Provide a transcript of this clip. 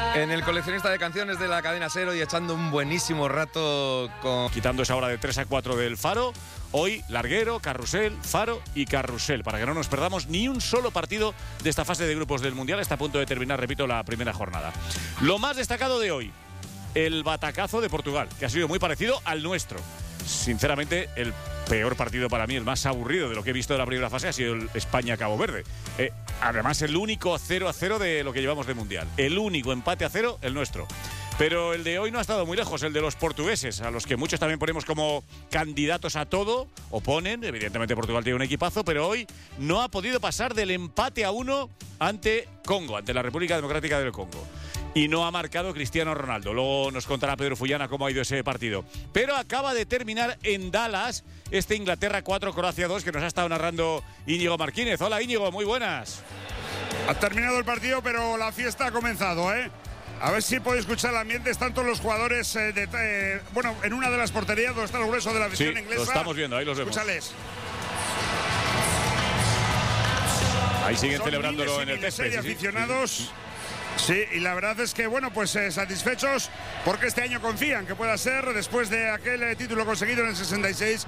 En el coleccionista de canciones de la cadena SER y echando un buenísimo rato con... Quitando esa hora de 3 a 4 del Faro, hoy larguero, carrusel, Faro y carrusel, para que no nos perdamos ni un solo partido de esta fase de grupos del Mundial. Está a punto de terminar, repito, la primera jornada. Lo más destacado de hoy, el batacazo de Portugal, que ha sido muy parecido al nuestro. Sinceramente, el peor partido para mí, el más aburrido de lo que he visto de la primera fase, ha sido el España-Cabo Verde. Además, el único 0-0 de lo que llevamos de Mundial. El único empate a 0, el nuestro. Pero el de hoy no ha estado muy lejos, el de los portugueses, a los que muchos también ponemos como candidatos a todo, o ponen, evidentemente Portugal tiene un equipazo, pero hoy no ha podido pasar del empate a 1 ante Congo, ante la República Democrática del Congo. Y no ha marcado Cristiano Ronaldo. Luego nos contará Pedro Fullana cómo ha ido ese partido. Pero acaba de terminar en Dallas este Inglaterra 4, Croacia 2, que nos ha estado narrando Íñigo Martínez. Hola Íñigo, muy buenas. Ha terminado el partido, pero la fiesta ha comenzado, ¿eh? A ver si podéis escuchar el ambiente. Están todos los jugadores, en una de las porterías donde está el grueso de la afición inglesa. Lo estamos viendo, ahí los vemos. Escúchales. Ahí siguen celebrándolo en el césped. Aficionados. Sí, y la verdad es que, satisfechos porque este año confían que pueda ser, después de aquel título conseguido en el 66,